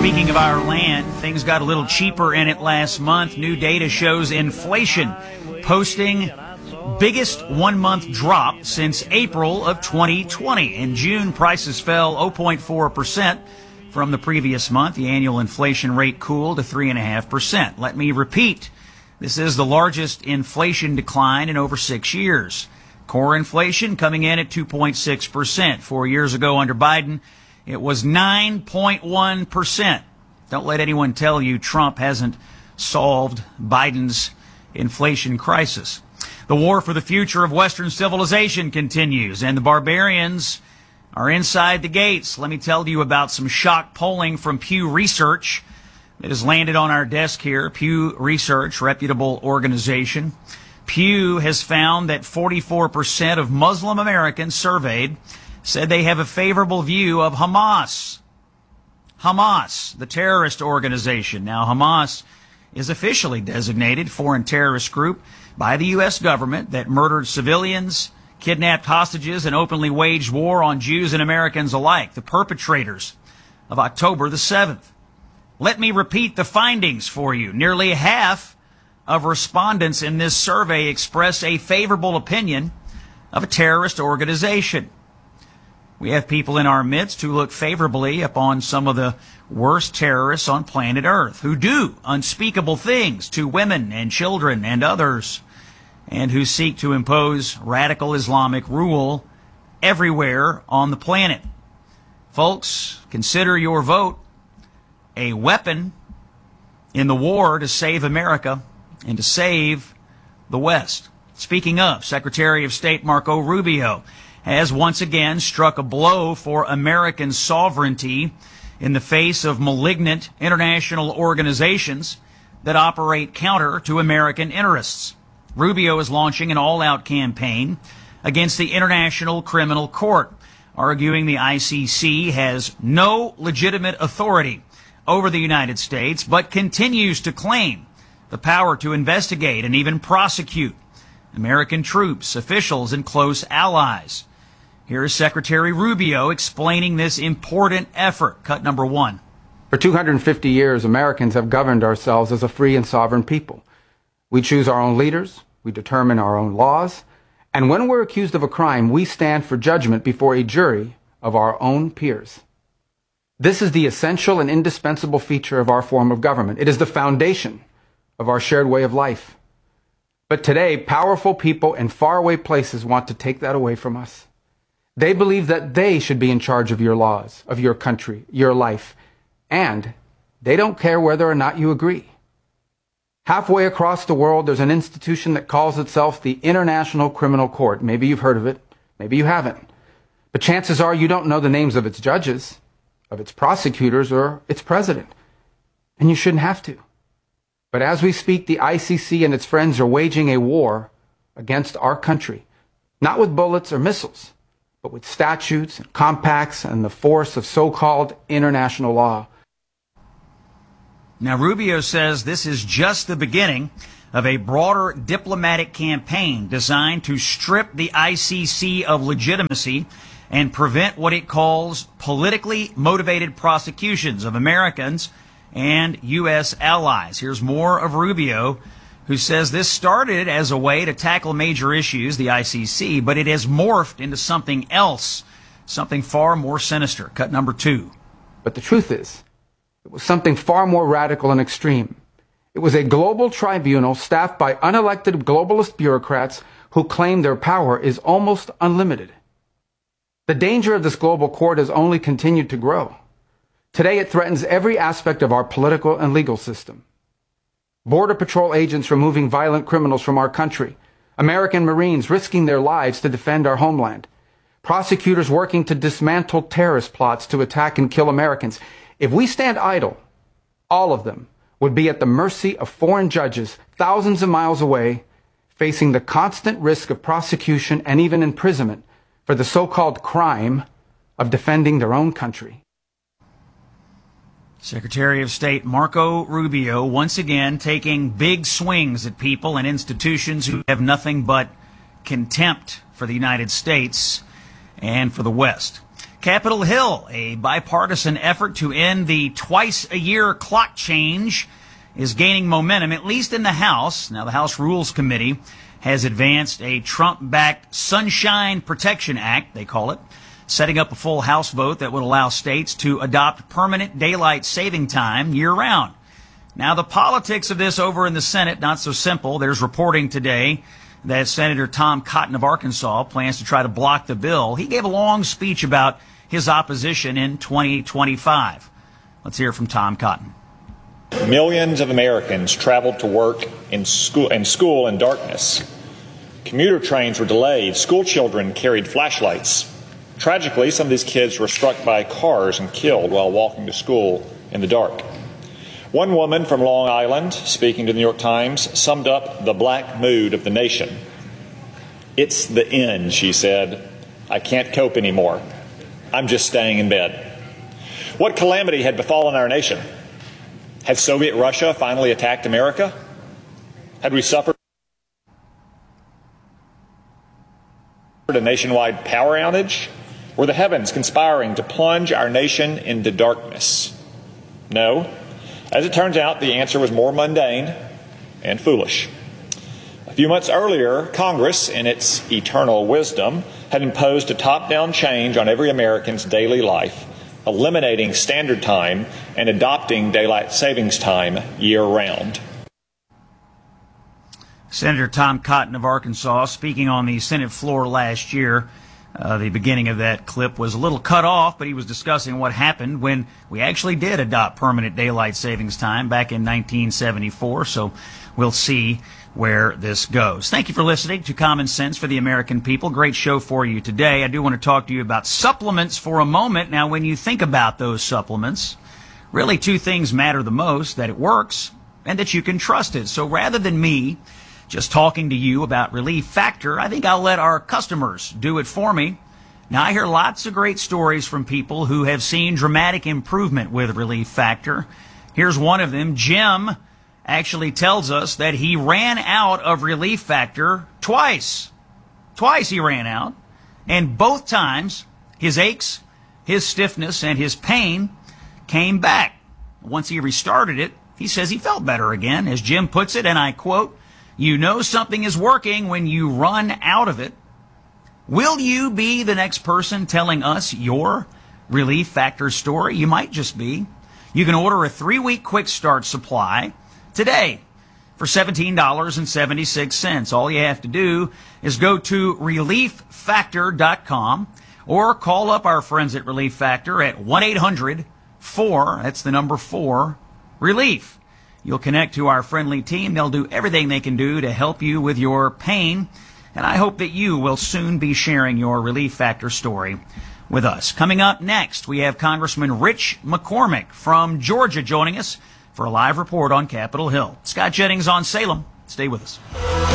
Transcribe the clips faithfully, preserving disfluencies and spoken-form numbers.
Speaking of our land, things got a little cheaper in it last month. New data shows inflation posting biggest one-month drop since April of twenty twenty. In June, prices fell zero point four percent from the previous month. The annual inflation rate cooled to three point five percent. Let me repeat, this is the largest inflation decline in over six years. Core inflation coming in at two point six percent. Four years ago under Biden, it was nine point one percent. Don't let anyone tell you Trump hasn't solved Biden's inflation crisis. The war for the future of Western civilization continues, and the barbarians are inside the gates. Let me tell you about some shock polling from Pew Research that has landed on our desk here. Pew Research, reputable organization. Pew has found that forty-four percent of Muslim Americans surveyed said they have a favorable view of Hamas. Hamas, the terrorist organization. Now, Hamas is officially designated foreign terrorist group by the U S government that murdered civilians, kidnapped hostages, and openly waged war on Jews and Americans alike, the perpetrators of October the seventh. Let me repeat the findings for you. Nearly half of respondents in this survey expressed a favorable opinion of a terrorist organization. We have people in our midst who look favorably upon some of the worst terrorists on planet Earth, who do unspeakable things to women and children and others, and who seek to impose radical Islamic rule everywhere on the planet. Folks, consider your vote a weapon in the war to save America and to save the West. Speaking of, Secretary of State Marco Rubio has once again struck a blow for American sovereignty in the face of malignant international organizations that operate counter to American interests. Rubio is launching an all-out campaign against the International Criminal Court, arguing the I C C has no legitimate authority over the United States, but continues to claim the power to investigate and even prosecute American troops, officials, and close allies. Here is Secretary Rubio explaining this important effort. Cut number one. For two hundred fifty years, Americans have governed ourselves as a free and sovereign people. We choose our own leaders, we determine our own laws, and when we're accused of a crime, we stand for judgment before a jury of our own peers. This is the essential and indispensable feature of our form of government. It is the foundation of our shared way of life. But today, powerful people in faraway places want to take that away from us. They believe that they should be in charge of your laws, of your country, your life, and they don't care whether or not you agree. Halfway across the world, there's an institution that calls itself the International Criminal Court. Maybe you've heard of it, maybe you haven't. But chances are you don't know the names of its judges, of its prosecutors, or its president. And you shouldn't have to. But as we speak, the I C C and its friends are waging a war against our country, not with bullets or missiles, but with statutes and compacts and the force of so-called international law. Now, Rubio says this is just the beginning of a broader diplomatic campaign designed to strip the I C C of legitimacy and prevent what it calls politically motivated prosecutions of Americans and U S allies. Here's more of Rubio, who says this started as a way to tackle major issues, the I C C, but it has morphed into something else, something far more sinister. Cut number two. But the truth is, it was something far more radical and extreme. It was a global tribunal staffed by unelected globalist bureaucrats who claim their power is almost unlimited. The danger of this global court has only continued to grow. Today, it threatens every aspect of our political and legal system. Border Patrol agents removing violent criminals from our country, American Marines risking their lives to defend our homeland, prosecutors working to dismantle terrorist plots to attack and kill Americans. If we stand idle, all of them would be at the mercy of foreign judges thousands of miles away, facing the constant risk of prosecution and even imprisonment for the so-called crime of defending their own country. Secretary of State Marco Rubio once again taking big swings at people and institutions who have nothing but contempt for the United States and for the West. Capitol Hill, a bipartisan effort to end the twice-a-year clock change, is gaining momentum, at least in the House. Now, the House Rules Committee has advanced a Trump-backed Sunshine Protection Act, they call it, setting up a full House vote that would allow states to adopt permanent daylight saving time year-round. Now, the politics of this over in the Senate, not so simple. There's reporting today that Senator Tom Cotton of Arkansas plans to try to block the bill. He gave a long speech about his opposition in twenty twenty-five. Let's hear from Tom Cotton. Millions of Americans traveled to work in school, in school in darkness. Commuter trains were delayed. School children carried flashlights. Tragically, some of these kids were struck by cars and killed while walking to school in the dark. One woman from Long Island, speaking to the New York Times, summed up the black mood of the nation. "It's the end," she said. "I can't cope anymore. I'm just staying in bed." What calamity had befallen our nation? Had Soviet Russia finally attacked America? Had we suffered a nationwide power outage? Were the heavens conspiring to plunge our nation into darkness? No. As it turns out, the answer was more mundane and foolish. A few months earlier, Congress, in its eternal wisdom, had imposed a top-down change on every American's daily life, eliminating standard time and adopting daylight savings time year-round. Senator Tom Cotton of Arkansas speaking on the Senate floor last year. Uh, the beginning of that clip was a little cut off, but he was discussing what happened when we actually did adopt permanent daylight savings time back in nineteen seventy-four. So we'll see where this goes. Thank you for listening to Common Sense for the American People. Great show for you today. I do want to talk to you about supplements for a moment. Now, when you think about those supplements, really two things matter the most: that it works and that you can trust it. So rather than me just talking to you about Relief Factor, I think I'll let our customers do it for me. Now, I hear lots of great stories from people who have seen dramatic improvement with Relief Factor. Here's one of them. Jim actually tells us that he ran out of Relief Factor twice. Twice he ran out. And both times, his aches, his stiffness, and his pain came back. Once he restarted it, he says he felt better again. As Jim puts it, and I quote, "You know something is working when you run out of it." Will you be the next person telling us your Relief Factor story? You might just be. You can order a three-week quick start supply today for seventeen dollars and seventy-six cents. All you have to do is go to relief factor dot com or call up our friends at Relief Factor at one eight hundred four, that's the number four, relief. You'll connect to our friendly team. They'll do everything they can do to help you with your pain. And I hope that you will soon be sharing your Relief Factor story with us. Coming up next, we have Congressman Rich McCormick from Georgia joining us for a live report on Capitol Hill. Scott Jennings on Salem. Stay with us.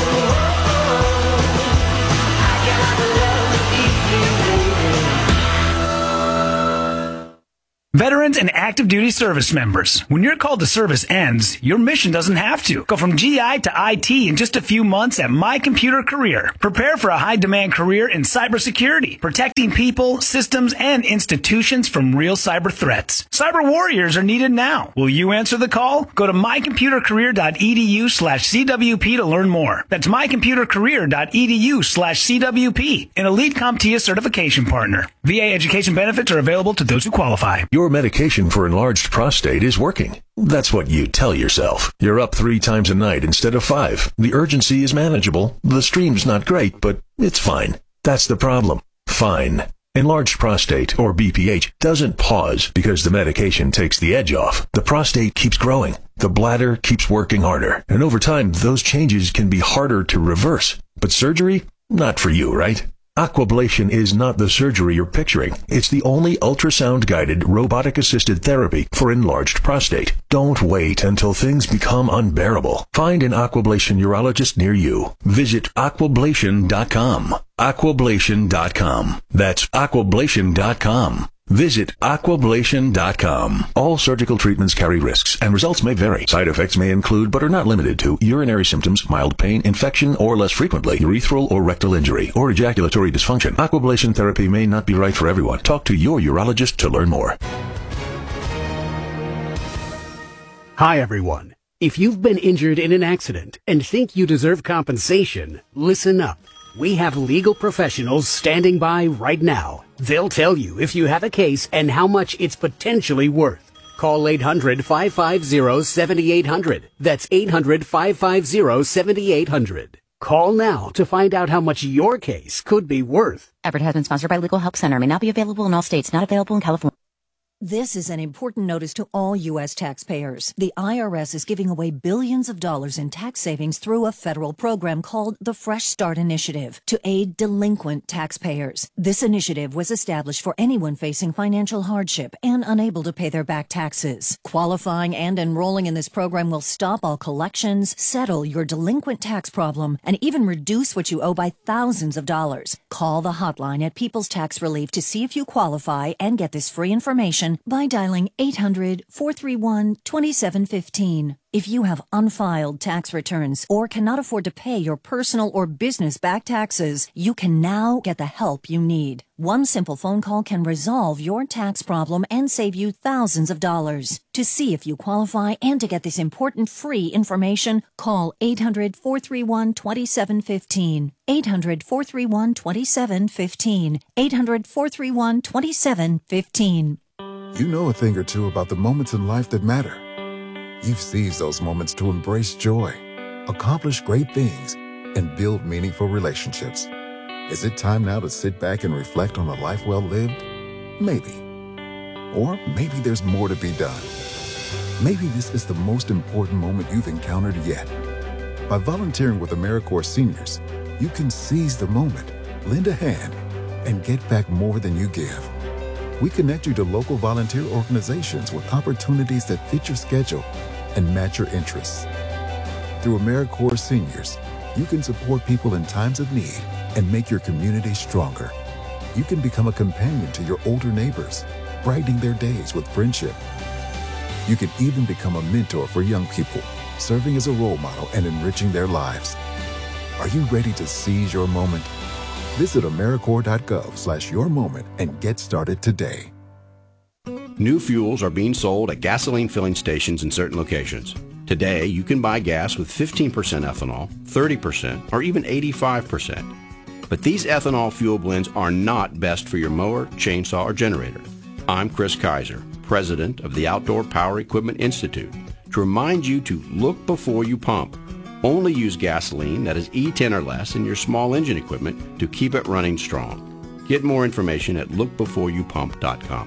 Veterans and active duty service members, when your call to service ends, your mission doesn't have to. Go from G I to I T in just a few months at My Computer Career. Prepare for a high-demand career in cybersecurity, protecting people, systems, and institutions from real cyber threats. Cyber warriors are needed now. Will you answer the call? Go to my computer career dot e d u slash c w p to learn more. That's my computer career dot e d u slash c w p, an Elite CompTIA certification partner. V A education benefits are available to those who qualify. Your medication for enlarged prostate is working. That's what you tell yourself. You're up three times a night instead of five. The urgency is manageable. The stream's not great, but it's fine. That's the problem. Fine. Enlarged prostate, or B P H, doesn't pause because the medication takes the edge off. The prostate keeps growing. The bladder keeps working harder. And over time, those changes can be harder to reverse. But surgery? Not for you, right? Aquablation is not the surgery you're picturing. It's the only ultrasound-guided, robotic-assisted therapy for enlarged prostate. Don't wait until things become unbearable. Find an Aquablation urologist near you. Visit aquablation dot com. aquablation dot com. That's aquablation dot com. Visit aquablation dot com. All surgical treatments carry risks, and results may vary. Side effects may include, but are not limited to, urinary symptoms, mild pain, infection, or less frequently, urethral or rectal injury, or ejaculatory dysfunction. Aquablation therapy may not be right for everyone. Talk to your urologist to learn more. Hi, everyone. If you've been injured in an accident and think you deserve compensation, listen up. We have legal professionals standing by right now. They'll tell you if you have a case and how much it's potentially worth. Call eight hundred, five five zero, seven eight zero zero. That's eight hundred, five five zero, seven eight zero zero. Call now to find out how much your case could be worth. Advertisement sponsored by Legal Help Center. May not be available in all states. Not available in California. This is an important notice to all U S taxpayers. The I R S is giving away billions of dollars in tax savings through a federal program called the Fresh Start Initiative to aid delinquent taxpayers. This initiative was established for anyone facing financial hardship and unable to pay their back taxes. Qualifying and enrolling in this program will stop all collections, settle your delinquent tax problem, and even reduce what you owe by thousands of dollars. Call the hotline at People's Tax Relief to see if you qualify and get this free information by dialing eight hundred, four three one, two seven one five. If you have unfiled tax returns or cannot afford to pay your personal or business back taxes, you can now get the help you need. One simple phone call can resolve your tax problem and save you thousands of dollars. To see if you qualify and to get this important free information, call eight hundred, four three one, two seven one five. eight hundred, four three one, two seven one five. eight hundred, four three one, two seven one five. You know a thing or two about the moments in life that matter. You've seized those moments to embrace joy, accomplish great things, and build meaningful relationships. Is it time now to sit back and reflect on a life well lived? Maybe. Or maybe there's more to be done. Maybe this is the most important moment you've encountered yet. By volunteering with AmeriCorps Seniors, you can seize the moment, lend a hand, and get back more than you give. We connect you to local volunteer organizations with opportunities that fit your schedule and match your interests. Through AmeriCorps Seniors, you can support people in times of need and make your community stronger. You can become a companion to your older neighbors, brightening their days with friendship. You can even become a mentor for young people, serving as a role model and enriching their lives. Are you ready to seize your moment? Visit AmeriCorps.gov slash your moment and get started today. New fuels are being sold at gasoline filling stations in certain locations. Today, you can buy gas with fifteen percent ethanol, thirty percent, or even eighty-five percent. But these ethanol fuel blends are not best for your mower, chainsaw, or generator. I'm Chris Kaiser, president of the Outdoor Power Equipment Institute, to remind you to look before you pump. Only use gasoline that is E ten or less in your small engine equipment to keep it running strong. Get more information at look before you pump dot com.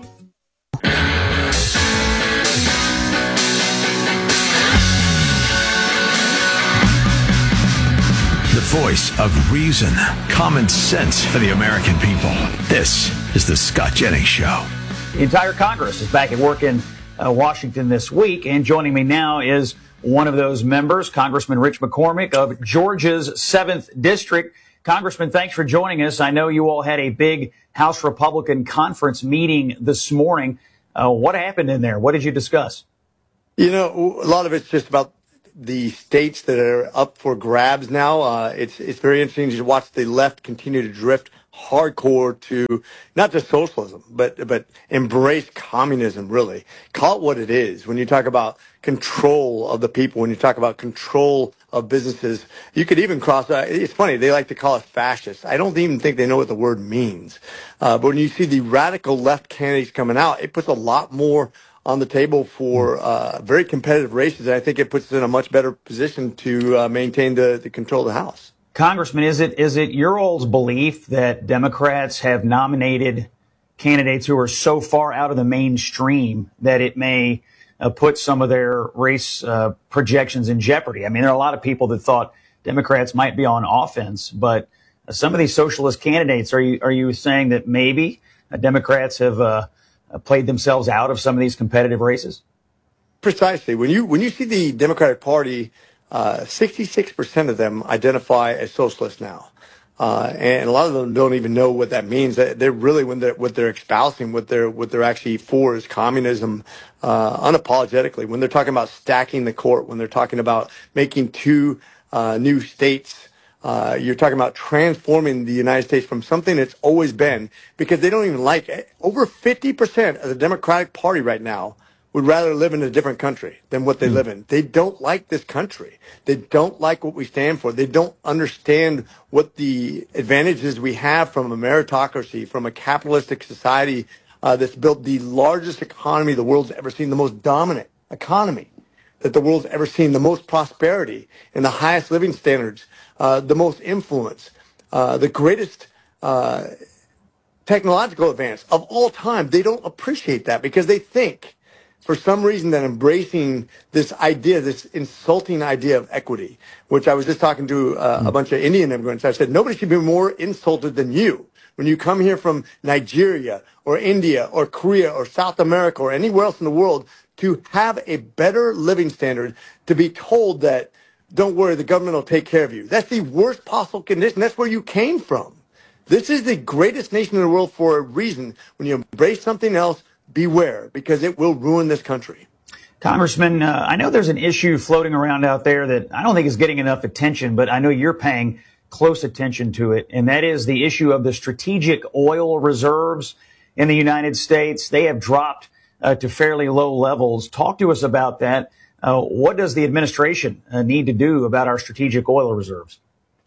The voice of reason, common sense for the American people. This is the Scott Jennings Show. The entire Congress is back at work in uh, Washington this week, and joining me now is one of those members, Congressman Rich McCormick of Georgia's seventh District. Congressman, thanks for joining us. I know you all had a big House Republican conference meeting this morning. Uh, what happened in there? What did you discuss? You know, a lot of it's just about the states that are up for grabs now. Uh, it's it's very interesting to watch the left continue to drift hardcore to not just socialism, but but embrace communism, really. Call it what it is. When you talk about control of the people, when you talk about control of businesses, you could even cross, uh, it's funny, they like to call it fascist. I don't even think they know what the word means. Uh, but when you see the radical left candidates coming out, it puts a lot more on the table for uh, very competitive races, and I think it puts us in a much better position to uh, maintain the, the control of the House. Congressman, is it is it your all's belief that Democrats have nominated candidates who are so far out of the mainstream that it may uh, put some of their race uh, projections in jeopardy? I mean, there are a lot of people that thought Democrats might be on offense, but uh, some of these socialist candidates, are you are you saying that maybe uh, Democrats have uh, played themselves out of some of these competitive races? Precisely. When you when you see the Democratic Party, Uh, sixty-six percent of them identify as socialists now. Uh, and a lot of them don't even know what that means. They're really, when they're, what they're espousing, what they're, what they're actually for is communism, uh, unapologetically. When they're talking about stacking the court, when they're talking about making two, uh, new states, uh, you're talking about transforming the United States from something it's always been, because they don't even like it. Over fifty percent of the Democratic Party right now would rather live in a different country than what they mm. live in. They don't like this country. They don't like what we stand for. They don't understand what the advantages we have from a meritocracy, from a capitalistic society uh, that's built the largest economy the world's ever seen, the most dominant economy that the world's ever seen, the most prosperity and the highest living standards, uh, the most influence, uh, the greatest uh, technological advance of all time. They don't appreciate that because they think, for some reason, that embracing this idea, this insulting idea of equity, which I was just talking to uh, a bunch of Indian immigrants. I said, nobody should be more insulted than you. When you come here from Nigeria or India or Korea or South America or anywhere else in the world to have a better living standard, to be told that, don't worry, the government will take care of you. That's the worst possible condition. That's where you came from. This is the greatest nation in the world for a reason. When you embrace something else, beware, because it will ruin this country. Congressman, uh, I know there's an issue floating around out there that I don't think is getting enough attention, but I know you're paying close attention to it, and that is the issue of the strategic oil reserves in the United States. They have dropped uh, to fairly low levels. Talk to us about that. Uh, what does the administration uh, need to do about our strategic oil reserves?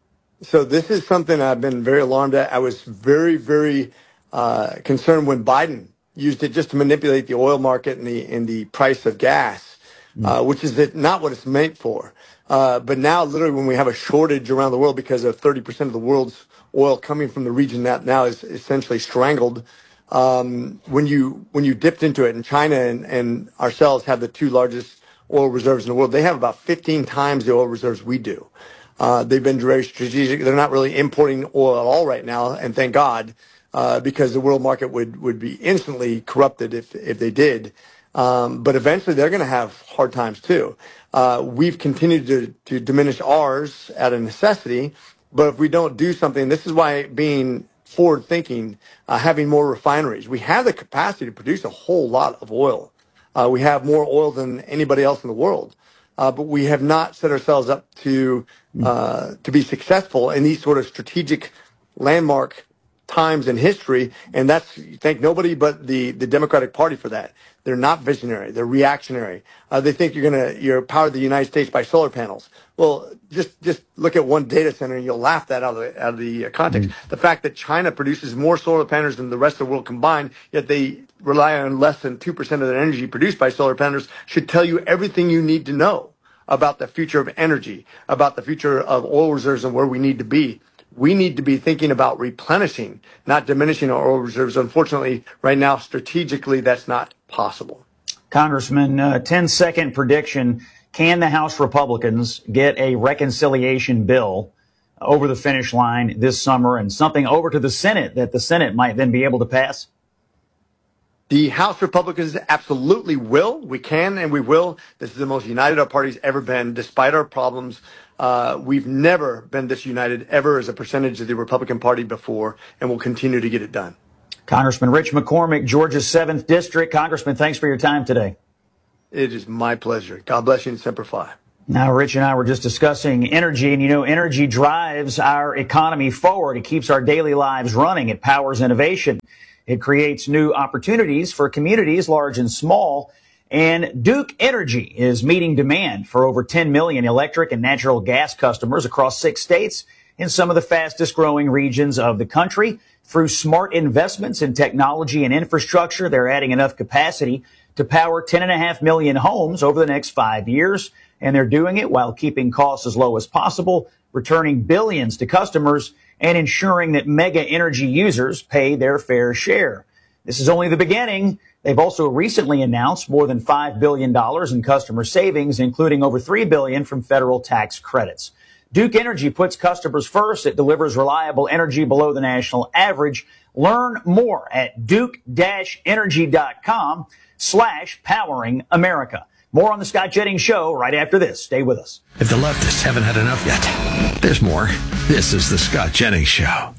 So this is something I've been very alarmed at. I was very, very uh, concerned when Biden used it just to manipulate the oil market and the and the price of gas, uh, which is not what it's meant for. Uh, but now, literally, when we have a shortage around the world because of thirty percent of the world's oil coming from the region that now is essentially strangled, um, when you when you dipped into it, and China and, and ourselves have the two largest oil reserves in the world, they have about fifteen times the oil reserves we do. Uh, they've been very strategic. They're not really importing oil at all right now, and thank God. Uh, because the world market would, would be instantly corrupted if, if they did. Um, but eventually they're going to have hard times too. Uh, we've continued to, to diminish ours out of necessity, but if we don't do something, this is why being forward thinking, uh, having more refineries, we have the capacity to produce a whole lot of oil. Uh, we have more oil than anybody else in the world. Uh, but we have not set ourselves up to, uh, to be successful in these sort of strategic landmark times in history, and that's, thank nobody but the, the Democratic Party for that. They're not visionary. They're reactionary. Uh, they think you're going to you're power the United States by solar panels. Well, just just look at one data center and you'll laugh that out of the, out of the context. Mm-hmm. The fact that China produces more solar panels than the rest of the world combined, yet they rely on less than two percent of their energy produced by solar panels, should tell you everything you need to know about the future of energy, about the future of oil reserves and where we need to be. We need to be thinking about replenishing, not diminishing our oil reserves. Unfortunately, right now, strategically, that's not possible. Congressman, uh, ten second prediction. Can the House Republicans get a reconciliation bill over the finish line this summer and something over to the Senate that the Senate might then be able to pass? The House Republicans absolutely will. We can and we will. This is the most united our party's ever been, despite our problems. Uh, we've never been this united ever as a percentage of the Republican Party before, and we'll continue to get it done. Congressman Rich McCormick, Georgia's seventh District. Congressman, thanks for your time today. It is my pleasure. God bless you and Semper Fi. Now, Rich and I were just discussing energy, and you know, energy drives our economy forward. It keeps our daily lives running. It powers innovation. It creates new opportunities for communities, large and small. And Duke Energy is meeting demand for over ten million electric and natural gas customers across six states in some of the fastest growing regions of the country. Through smart investments in technology and infrastructure, they're adding enough capacity to power ten and a half million homes over the next five years. And they're doing it while keeping costs as low as possible, returning billions to customers, and ensuring that mega energy users pay their fair share. This is only the beginning. They've also recently announced more than five billion dollars in customer savings, including over three billion dollars from federal tax credits. Duke Energy puts customers first. It delivers reliable energy below the national average. Learn more at duke-energy.com slash powering America. More on the Scott Jennings Show right after this. Stay with us. If the leftists haven't had enough yet, There's more. This is the Scott Jennings Show.